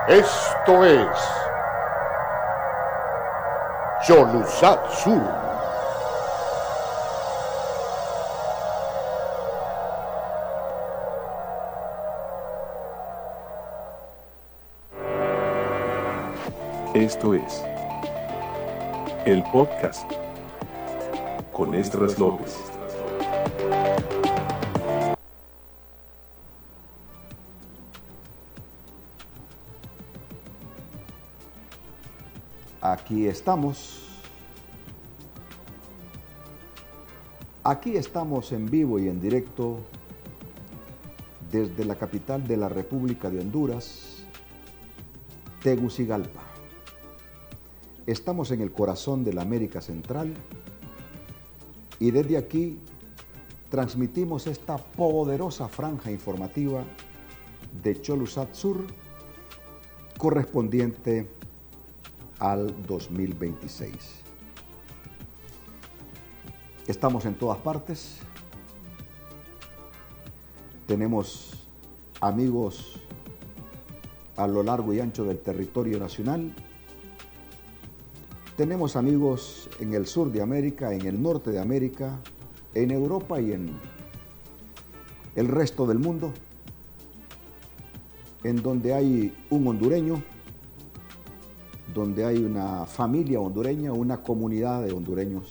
Esto es Cholusat Sur. Esto es el podcast con Esdras López. Aquí estamos en vivo y en directo desde la capital de la República de Honduras, Tegucigalpa. Estamos en el corazón de la América Central y desde aquí transmitimos esta poderosa franja informativa de Cholusat Sur correspondiente al 2026. Estamos en todas partes. Tenemos amigos a lo largo y ancho del territorio nacional. Tenemos amigos en el sur de América, en el norte de América, en Europa y en el resto del mundo, en donde hay un hondureño, donde hay una familia hondureña, una comunidad de hondureños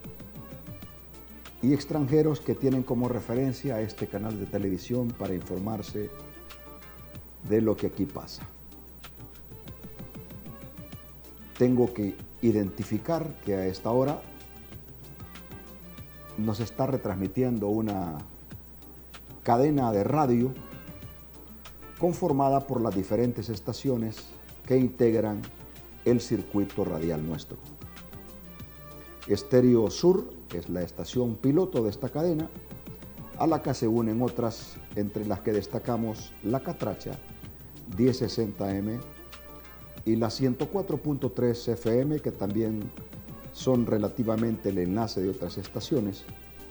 y extranjeros que tienen como referencia a este canal de televisión para informarse de lo que aquí pasa. Tengo que identificar que a esta hora nos está retransmitiendo una cadena de radio conformada por las diferentes estaciones que integran el circuito radial nuestro. Estéreo Sur es la estación piloto de esta cadena, a la que se unen otras, entre las que destacamos La Catracha, 1060M, y la 104.3 FM, que también son relativamente el enlace de otras estaciones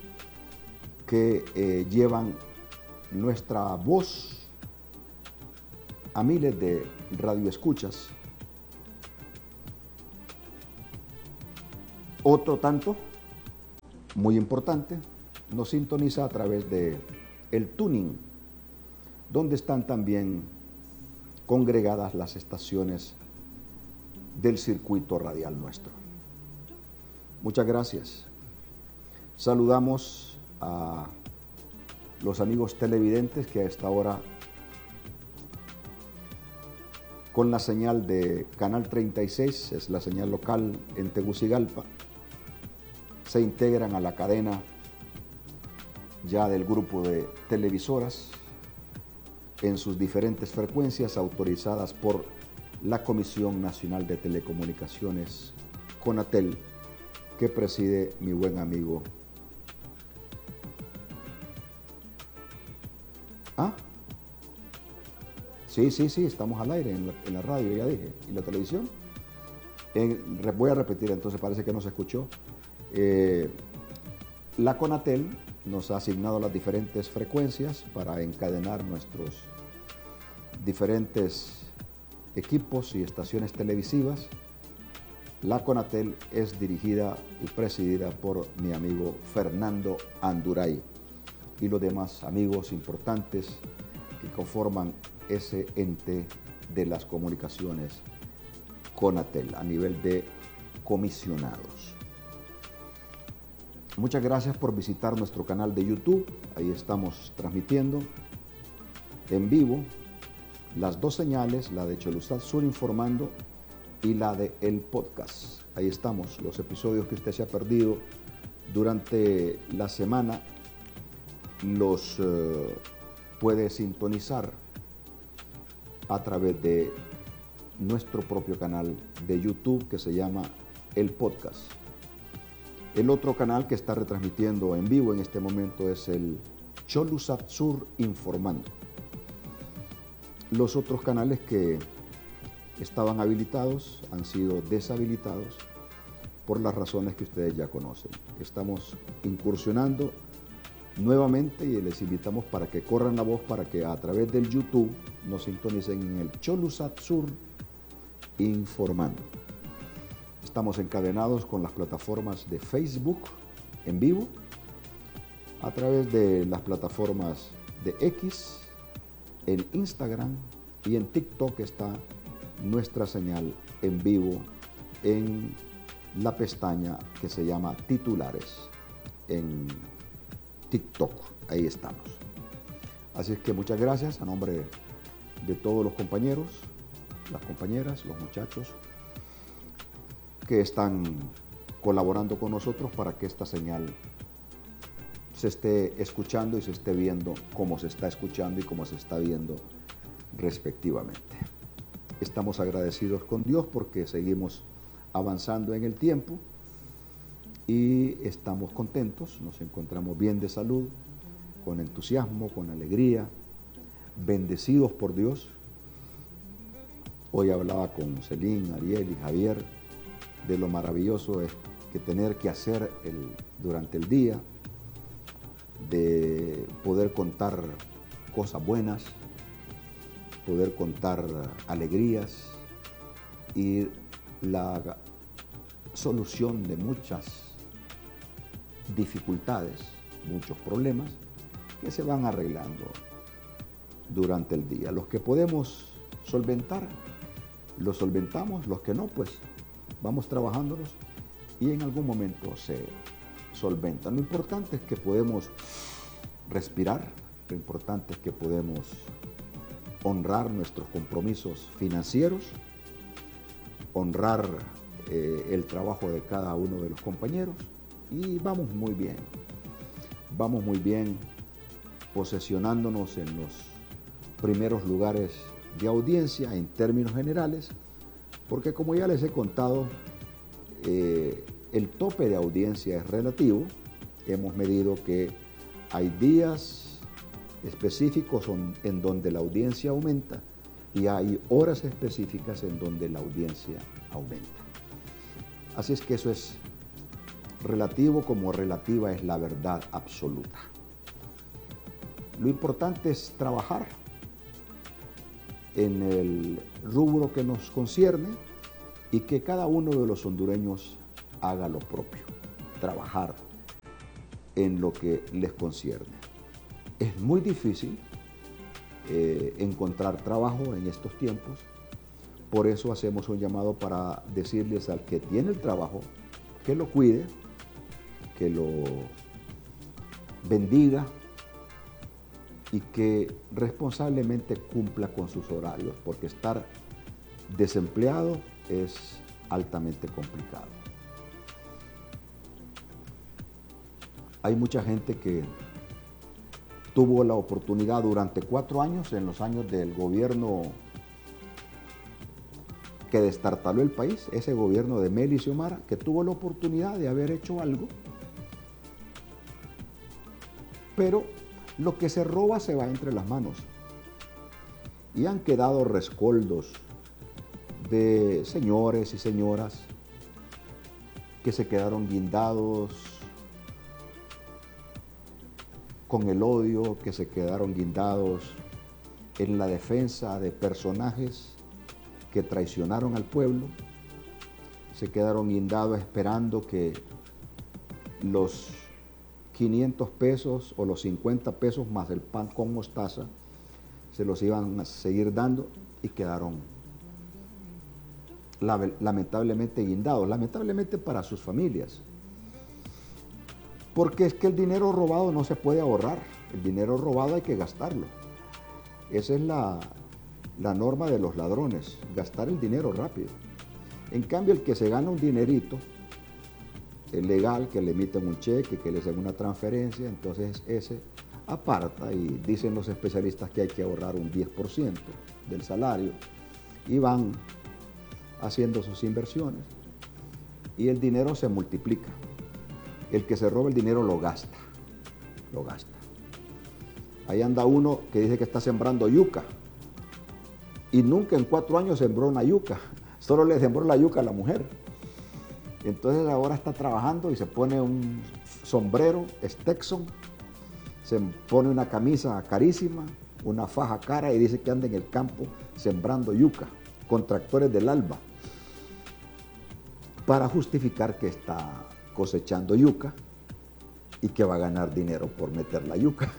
que llevan nuestra voz a miles de radioescuchas. Otro tanto, muy importante, nos sintoniza a través de el tuning, donde están también congregadas las estaciones del circuito radial nuestro. Muchas gracias. Saludamos a los amigos televidentes que a esta hora, con la señal de Canal 36, es la señal local en Tegucigalpa, se integran a la cadena ya del grupo de televisoras en sus diferentes frecuencias autorizadas por la Comisión Nacional de Telecomunicaciones, CONATEL, que preside mi buen amigo. Sí, estamos al aire en la radio, ya dije, y la televisión. Voy a repetir, entonces parece que no se escuchó. La CONATEL nos ha asignado las diferentes frecuencias para encadenar nuestros diferentes equipos y estaciones televisivas. La CONATEL es dirigida y presidida por mi amigo Fernando Anduray y los demás amigos importantes que conforman ese ente de las comunicaciones CONATEL a nivel de comisionados. Muchas gracias por visitar nuestro canal de YouTube. Ahí estamos transmitiendo en vivo las dos señales, la de Cholusat Sur Informando y la de el podcast. Ahí estamos, los episodios que usted se ha perdido durante la semana los puede sintonizar a través de nuestro propio canal de YouTube que se llama el podcast. El otro canal que está retransmitiendo en vivo en este momento es el Cholusat Sur Informando. Los otros canales que estaban habilitados han sido deshabilitados por las razones que ustedes ya conocen. Estamos incursionando nuevamente y les invitamos para que corran la voz para que a través del YouTube nos sintonicen en el Cholusat Sur informando. Estamos encadenados con las plataformas de Facebook en vivo, a través de las plataformas de X, en Instagram y en TikTok está nuestra señal en vivo en la pestaña que se llama Titulares en TikTok. Ahí estamos. Así es que muchas gracias a nombre de todos los compañeros, las compañeras, los muchachos que están colaborando con nosotros para que esta señal se esté escuchando y se esté viendo como se está escuchando y como se está viendo respectivamente. Estamos agradecidos con Dios porque seguimos avanzando en el tiempo y estamos contentos, nos encontramos bien de salud, con entusiasmo, con alegría, bendecidos por Dios. Hoy hablaba con Celín, Ariel y Javier de lo maravilloso es que tener que hacer durante el día, de poder contar cosas buenas, poder contar alegrías y la solución de muchas dificultades, muchos problemas que se van arreglando durante el día. Los que podemos solventar, los solventamos, los que no, pues vamos trabajándolos y en algún momento se solventan. Lo importante es que podemos respirar, lo importante es que podemos honrar nuestros compromisos financieros, honrar el trabajo de cada uno de los compañeros y vamos muy bien posesionándonos en los primeros lugares de audiencia en términos generales, porque como ya les he contado, el tope de audiencia es relativo. Hemos medido que hay días específicos en donde la audiencia aumenta y hay horas específicas en donde la audiencia aumenta. Así es que eso es relativo como relativa es la verdad absoluta. Lo importante es trabajar en el rubro que nos concierne y que cada uno de los hondureños haga lo propio, trabajar en lo que les concierne. Es muy difícil encontrar trabajo en estos tiempos, por eso hacemos un llamado para decirles al que tiene el trabajo que lo cuide, que lo bendiga y que responsablemente cumpla con sus horarios, porque estar desempleado es altamente complicado. Hay mucha gente que tuvo la oportunidad durante 4 años, en los años del gobierno que destartaló el país, ese gobierno de Meli y Xiomara, que tuvo la oportunidad de haber hecho algo, pero lo que se roba se va entre las manos. Y han quedado rescoldos de señores y señoras que se quedaron guindados con el odio, que se quedaron guindados en la defensa de personajes que traicionaron al pueblo, se quedaron guindados esperando que los 500 pesos o los 50 pesos más el pan con mostaza se los iban a seguir dando y quedaron lamentablemente guindados, lamentablemente para sus familias. Porque es que el dinero robado no se puede ahorrar, el dinero robado hay que gastarlo. Esa es la norma de los ladrones, gastar el dinero rápido. En cambio, el que se gana un dinerito, es legal, que le emiten un cheque, que le hacen una transferencia, entonces ese aparta y dicen los especialistas que hay que ahorrar un 10% del salario y van haciendo sus inversiones y el dinero se multiplica. El que se roba el dinero lo gasta. Ahí anda uno que dice que está sembrando yuca y nunca en 4 años sembró una yuca, solo le sembró la yuca a la mujer. Entonces ahora está trabajando y se pone un sombrero Stetson se pone una camisa carísima, una faja cara y dice que anda en el campo sembrando yuca con tractores del Alba para justificar que está cosechando yuca y que va a ganar dinero por meter la yuca.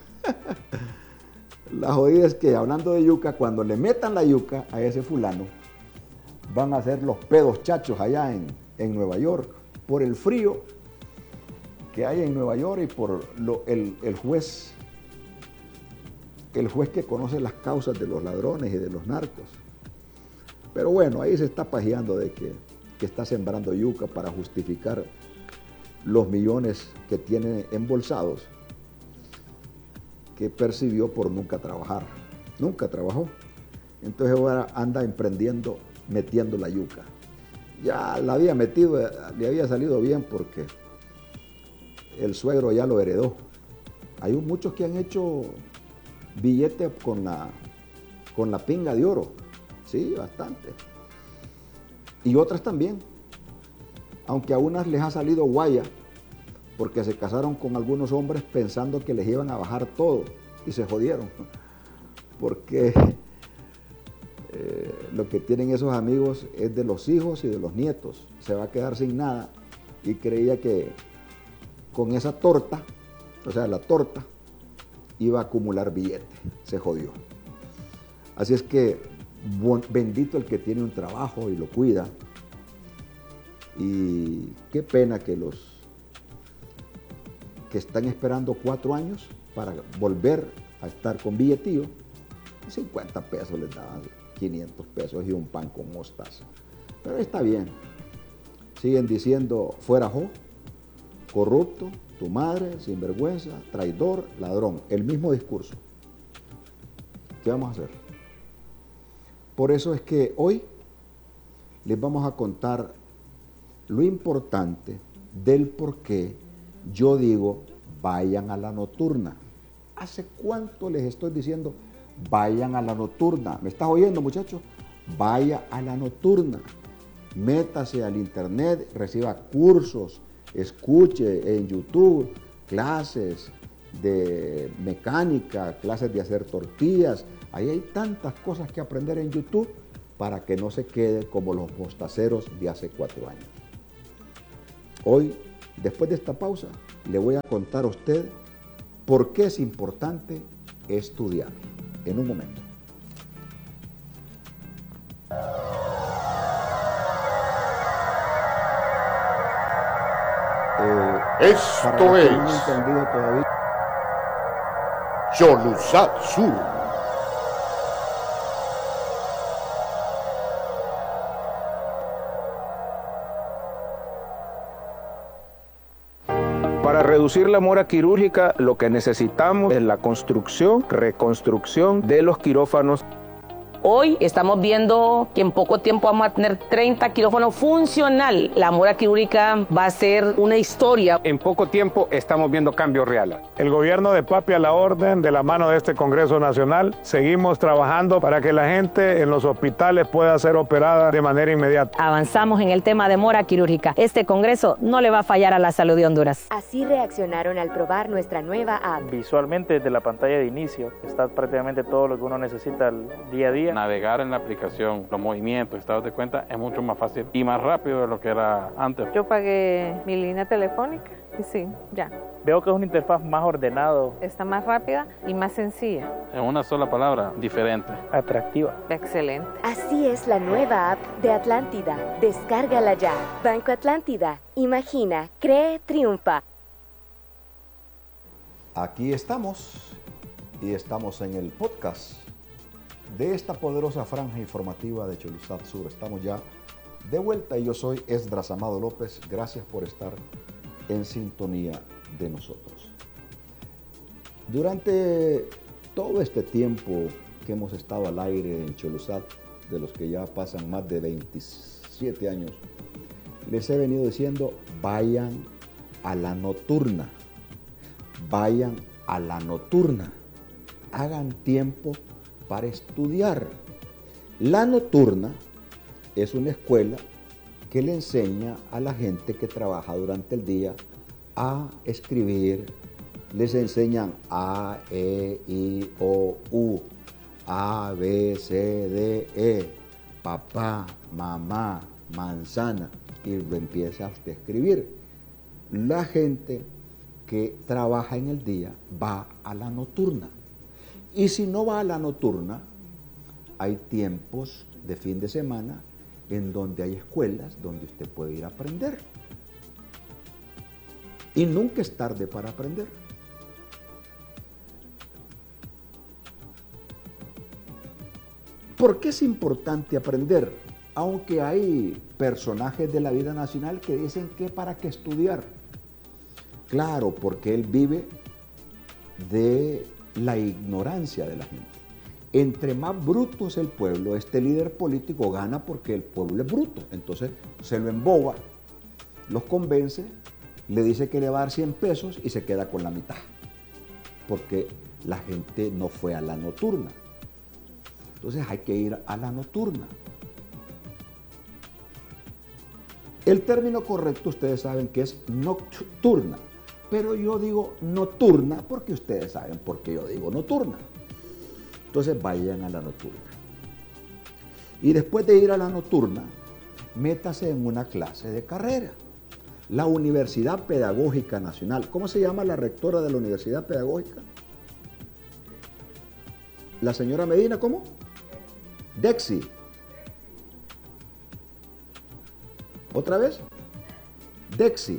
La jodida es que, hablando de yuca, cuando le metan la yuca a ese fulano, van a hacer los pedos chachos allá en Nueva York por el frío que hay en Nueva York y por el juez que conoce las causas de los ladrones y de los narcos. Pero bueno, ahí se está pajeando de que está sembrando yuca para justificar los millones que tiene embolsados, que percibió por nunca trabajar. Nunca trabajó. Entonces ahora anda emprendiendo, metiendo la yuca. Ya la había metido, le había salido bien porque el suegro ya lo heredó. Hay muchos que han hecho billetes con la pinga de oro. Sí, bastante. Y otras también. Aunque a unas les ha salido guaya porque se casaron con algunos hombres pensando que les iban a bajar todo y se jodieron. Porque lo que tienen esos amigos es de los hijos y de los nietos. Se va a quedar sin nada y creía que con esa torta, o sea, la torta, iba a acumular billetes. Se jodió. Así es que bendito el que tiene un trabajo y lo cuida. Y qué pena que los que están esperando 4 años para volver a estar con billetío, 50 pesos les daban, 500 pesos y un pan con mostaza. Pero está bien. Siguen diciendo fuera jo, corrupto, tu madre, sinvergüenza, traidor, ladrón. El mismo discurso. ¿Qué vamos a hacer? Por eso es que hoy les vamos a contar lo importante del por qué yo digo vayan a la nocturna. ¿Hace cuánto les estoy diciendo vayan a la nocturna? ¿Me estás oyendo, muchachos? Vaya a la nocturna. Métase al internet, reciba cursos, escuche en YouTube clases de mecánica, clases de hacer tortillas. Ahí hay tantas cosas que aprender en YouTube para que no se quede como los mostaceros de hace 4 años. Hoy, después de esta pausa, le voy a contar a usted por qué es importante estudiar. En un momento. Esto es Cholusat Sur. Para reducir la mora quirúrgica, lo que necesitamos es la construcción, reconstrucción de los quirófanos. Hoy estamos viendo que en poco tiempo vamos a tener 30 quirófanos funcional. La mora quirúrgica va a ser una historia. En poco tiempo estamos viendo cambios reales. El gobierno de Papi a la orden, de la mano de este Congreso Nacional, seguimos trabajando para que la gente en los hospitales pueda ser operada de manera inmediata. Avanzamos en el tema de mora quirúrgica. Este Congreso no le va a fallar a la salud de Honduras. Así reaccionaron al probar nuestra nueva app. Visualmente, desde la pantalla de inicio, está prácticamente todo lo que uno necesita el día a día. Navegar en la aplicación, los movimientos, estados de cuenta, es mucho más fácil y más rápido de lo que era antes. Yo pagué mi línea telefónica y sí, ya. Veo que es una interfaz más ordenado. Está más rápida y más sencilla. En una sola palabra, diferente. Atractiva. Excelente. Así es la nueva app de Atlántida. Descárgala ya. Banco Atlántida. Imagina, cree, triunfa. Aquí estamos y estamos en el podcast de esta poderosa franja informativa de Cholusat Sur. Estamos ya de vuelta y yo soy Esdras Amado López. Gracias por estar en sintonía de nosotros. Durante todo este tiempo que hemos estado al aire en Cholusat, de los que ya pasan más de 27 años, les he venido diciendo vayan a la nocturna. Vayan a la nocturna. Hagan tiempo para estudiar. La nocturna es una escuela que le enseña a la gente que trabaja durante el día a escribir, les enseñan A, E, I, O, U, A, B, C, D, E, papá, mamá, manzana, y lo empieza usted a escribir. La gente que trabaja en el día va a la nocturna. Y si no va a la nocturna, hay tiempos de fin de semana en donde hay escuelas donde usted puede ir a aprender. Y nunca es tarde para aprender. ¿Por qué es importante aprender? Aunque hay personajes de la vida nacional que dicen que para qué estudiar. Claro, porque él vive de la ignorancia de la gente. Entre más bruto es el pueblo, este líder político gana porque el pueblo es bruto. Entonces se lo emboba, los convence, le dice que le va a dar 100 pesos y se queda con la mitad. Porque la gente no fue a la nocturna. Entonces hay que ir a la nocturna. El término correcto ustedes saben que es nocturna, pero yo digo nocturna porque ustedes saben por qué yo digo nocturna. Entonces vayan a la nocturna. Y después de ir a la nocturna, métase en una clase de carrera. La Universidad Pedagógica Nacional. ¿Cómo se llama la rectora de la Universidad Pedagógica? La señora Medina, ¿cómo? Dexy. ¿Otra vez? Dexy.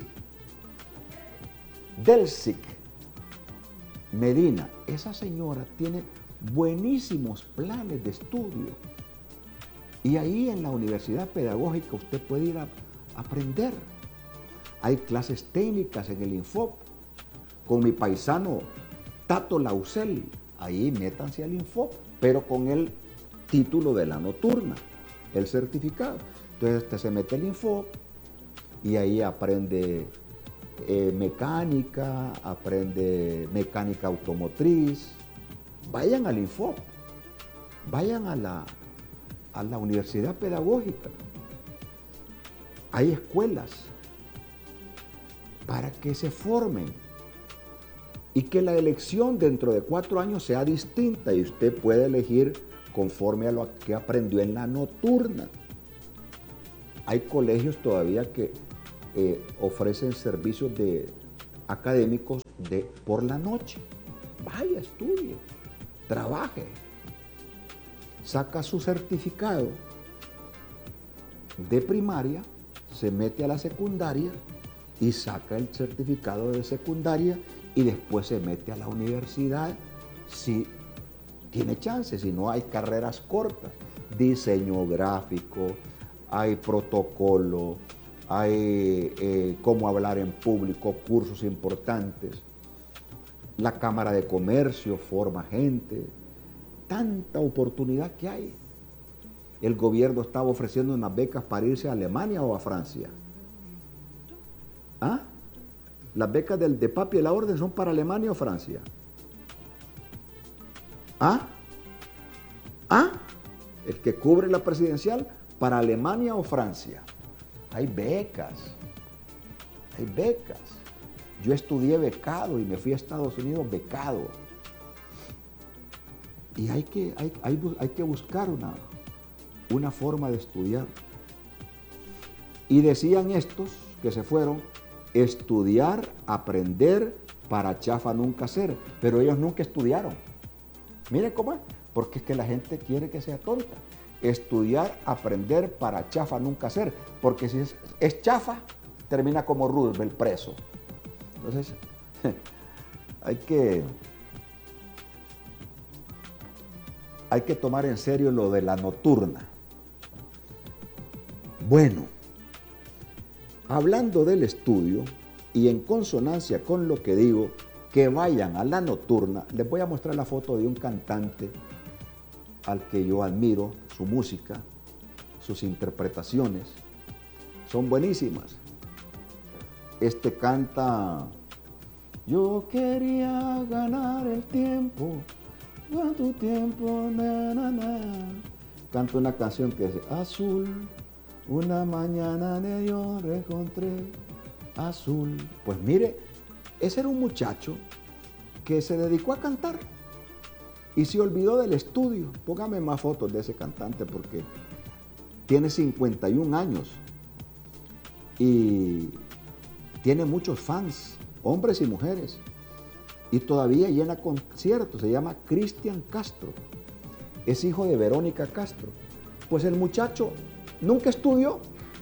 Delsic. Medina. Esa señora tiene buenísimos planes de estudio. Y ahí en la Universidad Pedagógica usted puede ir a aprender. Hay clases técnicas en el Infop. Con mi paisano Tato Lausel. Ahí métanse al Infop, pero con el título de la nocturna, el certificado. Entonces usted se mete al Infop y ahí aprende mecánica, aprende mecánica automotriz. Vayan al Infop, vayan a la Universidad Pedagógica. Hay escuelas para que se formen y que la elección dentro de 4 años sea distinta y usted puede elegir conforme a lo que aprendió en la nocturna. Hay colegios todavía que ofrecen servicios académicos por la noche. Vaya, estudie, trabaje, saca su certificado de primaria, se mete a la secundaria y saca el certificado de secundaria y después se mete a la universidad si tiene chance, si no hay carreras cortas, diseño gráfico, hay protocolo, hay cómo hablar en público, cursos importantes. La Cámara de Comercio forma gente, tanta oportunidad que hay. El gobierno estaba ofreciendo unas becas para irse a Alemania o a Francia. ¿Ah? Las becas de Papi y la Orden son para Alemania o Francia. ¿Ah? ¿Ah? El que cubre la presidencial para Alemania o Francia. Hay becas. Hay becas. Yo estudié becado y me fui a Estados Unidos becado. Y hay que buscar una forma de estudiar. Y decían estos que se fueron, estudiar, aprender, para chafa nunca ser. Pero ellos nunca estudiaron. Miren cómo es. Porque es que la gente quiere que sea tonta. Estudiar, aprender, para chafa nunca ser. Porque si es chafa, termina como Roosevelt preso. Entonces, hay que tomar en serio lo de la nocturna. Bueno, hablando del estudio y en consonancia con lo que digo, que vayan a la nocturna, les voy a mostrar la foto de un cantante al que yo admiro, su música, sus interpretaciones, son buenísimas. Este canta, yo quería ganar el tiempo, ¿cuánto tiempo? Na, na, na. Canta una canción que dice, azul, una mañana de yo encontré azul. Pues mire, ese era un muchacho que se dedicó a cantar y se olvidó del estudio. Póngame más fotos de ese cantante porque tiene 51 años y tiene muchos fans, hombres y mujeres, y todavía llena conciertos. Se llama Cristian Castro, es hijo de Verónica Castro. Pues el muchacho nunca estudió,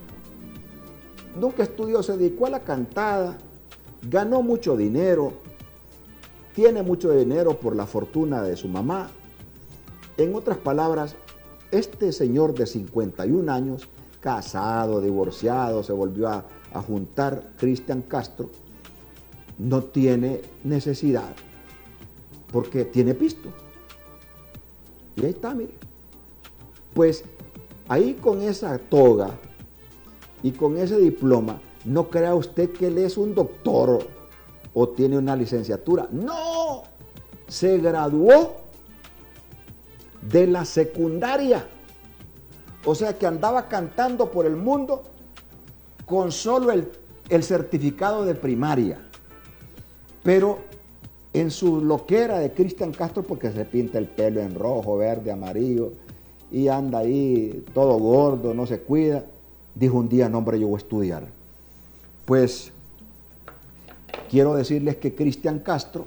se dedicó a la cantada, ganó mucho dinero, tiene mucho dinero por la fortuna de su mamá. En otras palabras, este señor de 51 años, casado, divorciado, se volvió a juntar, Cristian Castro, no tiene necesidad porque tiene pisto. Y ahí está, mire. Pues ahí con esa toga y con ese diploma, no crea usted que él es un doctor o tiene una licenciatura. No, se graduó de la secundaria. O sea que andaba cantando por el mundo con solo el certificado de primaria. Pero en su loquera de Cristian Castro, porque se pinta el pelo en rojo, verde, amarillo, y anda ahí todo gordo, no se cuida, dijo un día, no hombre, yo voy a estudiar. Pues quiero decirles que Cristian Castro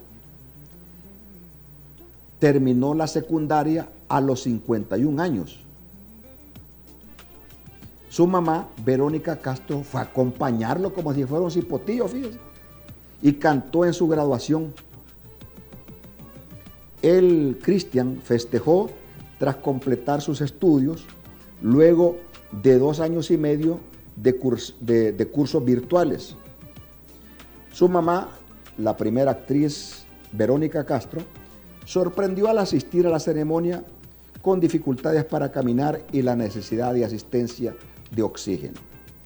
terminó la secundaria a los 51 años. Su mamá, Verónica Castro, fue a acompañarlo como si fuera un cipotillo, fíjense, y cantó en su graduación. El Cristian festejó tras completar sus estudios, luego de 2 años y medio de cursos virtuales. Su mamá, la primera actriz Verónica Castro, sorprendió al asistir a la ceremonia con dificultades para caminar y la necesidad de asistencia de oxígeno.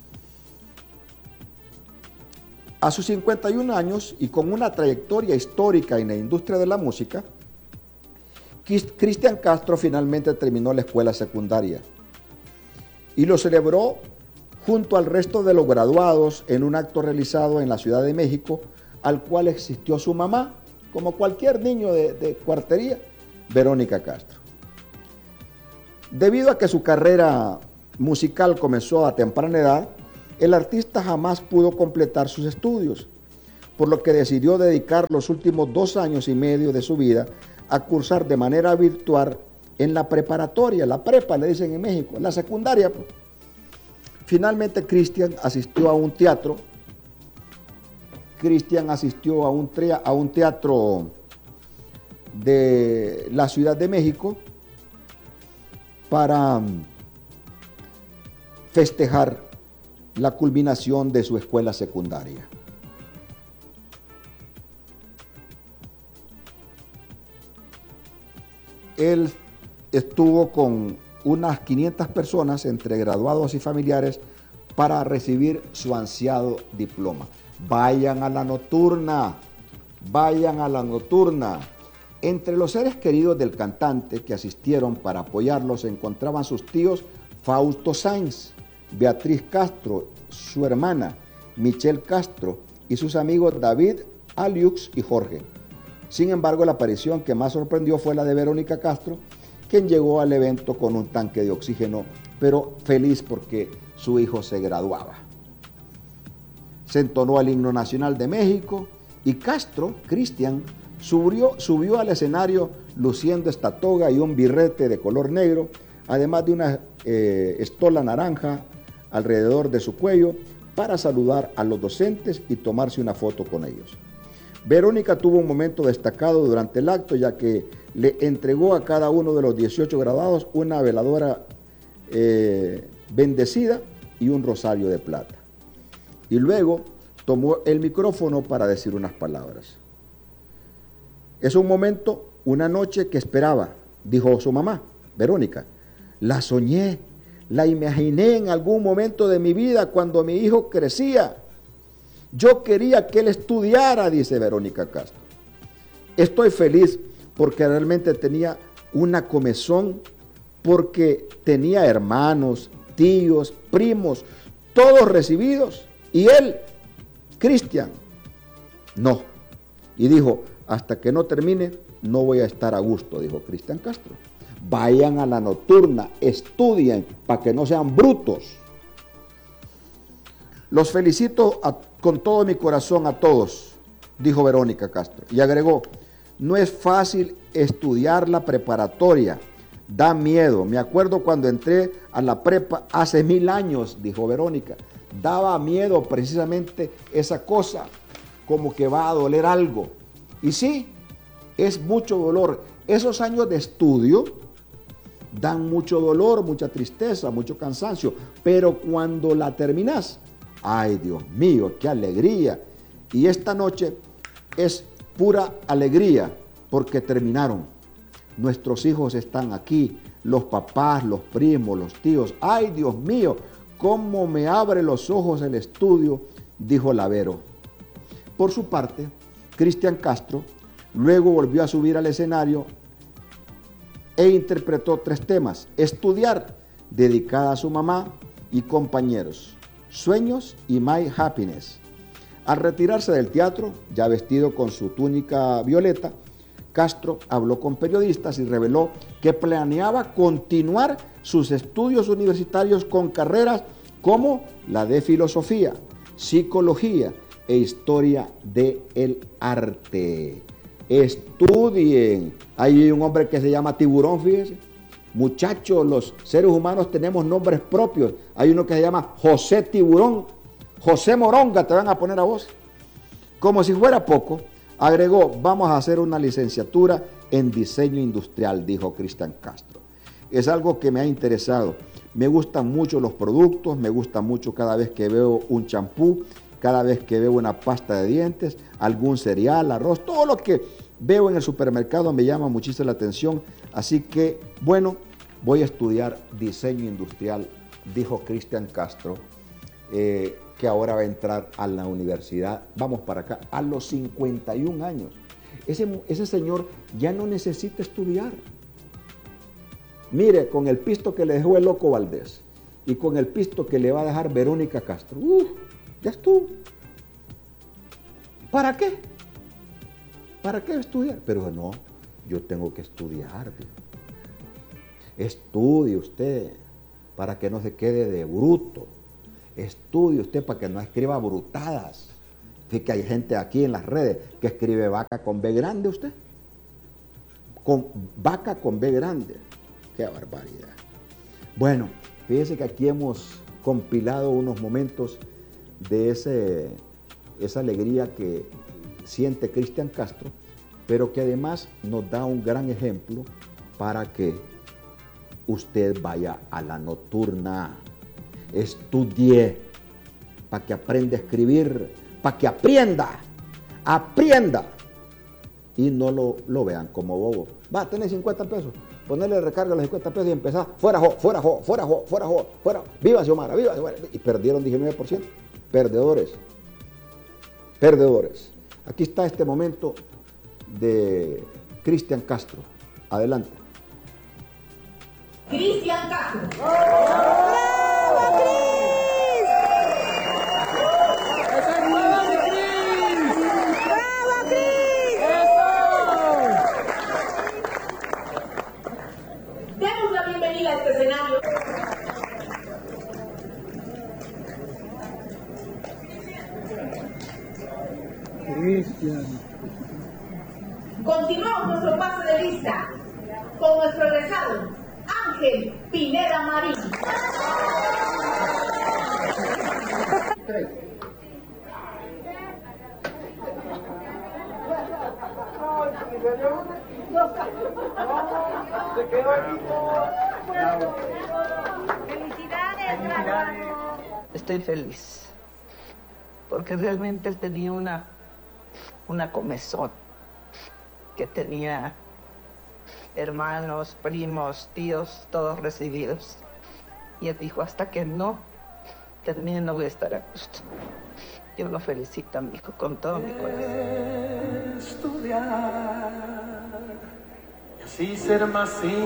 A sus 51 años y con una trayectoria histórica en la industria de la música, Cristian Castro finalmente terminó la escuela secundaria y lo celebró junto al resto de los graduados en un acto realizado en la Ciudad de México, al cual asistió su mamá, como cualquier niño de cuartería, Verónica Castro. Debido a que su carrera musical comenzó a temprana edad, el artista jamás pudo completar sus estudios, por lo que decidió dedicar los últimos 2 años y medio de su vida a cursar de manera virtual en la preparatoria, la prepa le dicen en México, la secundaria. Finalmente Cristian asistió a un teatro. Cristian asistió a un teatro de la Ciudad de México para festejar la culminación de su escuela secundaria. Él estuvo con unas 500 personas, entre graduados y familiares, para recibir su ansiado diploma. Vayan a la nocturna, vayan a la nocturna. Entre los seres queridos del cantante que asistieron para apoyarlo se encontraban sus tíos Fausto Sáenz, Beatriz Castro, su hermana, Michelle Castro, y sus amigos David, Aliux y Jorge. Sin embargo, la aparición que más sorprendió fue la de Verónica Castro, quien llegó al evento con un tanque de oxígeno, pero feliz porque su hijo se graduaba. Se entonó el himno nacional de México y Castro, Cristian, subió al escenario luciendo esta toga y un birrete de color negro, además de una estola naranja alrededor de su cuello, para saludar a los docentes y tomarse una foto con ellos. Verónica tuvo un momento destacado durante el acto, ya que le entregó a cada uno de los 18 graduados una veladora bendecida y un rosario de plata. Y luego tomó el micrófono para decir unas palabras. Es un momento, una noche que esperaba, dijo su mamá, Verónica. La soñé, la imaginé en algún momento de mi vida cuando mi hijo crecía. Yo quería que él estudiara, dice Verónica Castro. Estoy feliz porque realmente tenía una comezón, porque tenía hermanos, tíos, primos, todos recibidos. Y él, Cristian, no. Y dijo, hasta que no termine, no voy a estar a gusto, dijo Cristian Castro. Vayan a la nocturna, estudien para que no sean brutos. Los felicito con todo mi corazón a todos, dijo Verónica Castro. Y agregó, no es fácil estudiar la preparatoria, da miedo. Me acuerdo cuando entré a la prepa hace 1000 años, dijo Verónica. Daba miedo precisamente esa cosa, como que va a doler algo. Y sí, es mucho dolor. Esos años de estudio dan mucho dolor, mucha tristeza, mucho cansancio. Pero cuando la terminas, ¡ay, Dios mío, qué alegría! Y esta noche es pura alegría porque terminaron. Nuestros hijos están aquí, los papás, los primos, los tíos. ¡Ay, Dios mío! ¿Cómo me abre los ojos el estudio?, dijo Lavero. Por su parte, Cristian Castro luego volvió a subir al escenario e interpretó 3 temas. Estudiar, dedicada a su mamá y compañeros. Sueños y My Happiness. Al retirarse del teatro, ya vestido con su túnica violeta, Castro habló con periodistas y reveló que planeaba continuar sus estudios universitarios con carreras como la de filosofía, psicología e historia del arte. Estudien. Hay un hombre que se llama Tiburón, fíjense. Muchachos, los seres humanos tenemos nombres propios. Hay uno que se llama José Tiburón, José Moronga, te van a poner a vos. Como si fuera poco, agregó, vamos a hacer una licenciatura en diseño industrial, dijo Cristian Castro. Es algo que me ha interesado. Me gustan mucho los productos, me gusta mucho cada vez que veo un champú, cada vez que veo una pasta de dientes, algún cereal, arroz, todo lo que veo en el supermercado me llama muchísimo la atención. Así que, bueno, voy a estudiar diseño industrial, dijo Cristian Castro, que ahora va a entrar a la universidad, vamos para acá, a los 51 años. Ese señor ya no necesita estudiar. Mire, con el pisto que le dejó el Loco Valdés y con el pisto que le va a dejar Verónica Castro, ya estuvo. ¿Para qué? ¿Para qué estudiar? Pero no, yo tengo que estudiar. Estudie usted para que no se quede de bruto. Estudie usted para que no escriba brutadas. Fíjate que hay gente aquí en las redes que escribe vaca con B grande usted. Con vaca con B grande. ¡Qué barbaridad! Bueno, fíjese que aquí hemos compilado unos momentos de esa alegría que siente Cristian Castro, pero que además nos da un gran ejemplo para que usted vaya a la nocturna, estudie, para que aprenda a escribir, para que aprenda, y no lo vean como bobo. Va a tener 50 pesos, ponerle recarga los 50 pesos y empezar, fuera, viva Xiomara, viva Xiomara, y perdieron 19%, perdedores. Aquí está este momento de Cristian Castro. Adelante. Cristian Castro. ¡Bravo, Cris! ¡Bravo, Cris! Demos la bienvenida a este escenario. Cristian. Continuamos nuestro pase de lista con nuestro egresado Ángel Pineda Marín. ¡Felicidades, graduado! Estoy feliz porque realmente él tenía una comezón, que tenía hermanos, primos, tíos, todos recibidos. Y él dijo, hasta que no termine no voy a estar a gusto. Yo lo felicito, amigo, con todo mi corazón. Estudiar y así ser más